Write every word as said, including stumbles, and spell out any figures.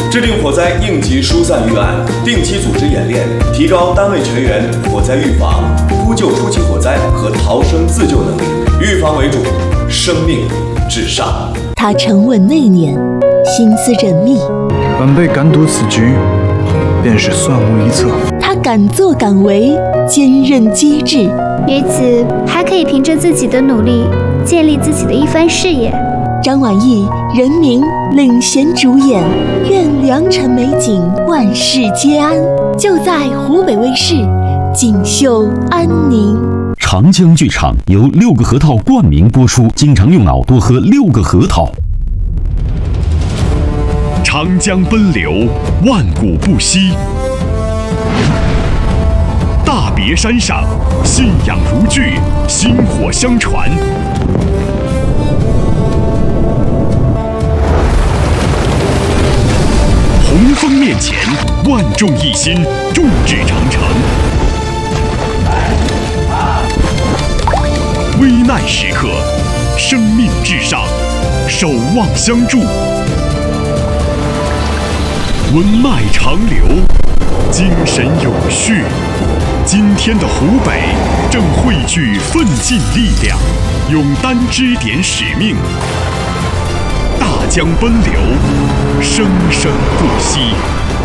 制定火灾应急疏散预案，定期组织演练，提高单位全员火灾预防、扑救初期火灾和逃生自救能力。预防为主，生命至上。 他沉稳内敛，心思缜密。 晚辈敢赌此局，便是算无一策。 他敢作敢为，坚韧机智。 于此还可以凭着自己的努力，建立自己的一番事业。 张晚意、任明领衔主演，愿良辰美景，万事皆安。就在湖北卫视锦绣安宁。 长江剧场由六个核桃冠名播出，经常用脑多喝六个核桃。长江奔流，万古不息。大别山上，信仰如炬，薪火相传。洪峰面前，万众一心，众志成城。危难时刻，生命至上，守望相助。文脉长流，精神永续。今天的湖北正汇聚奋进力量，勇担支点使命。大江奔流，生生不息。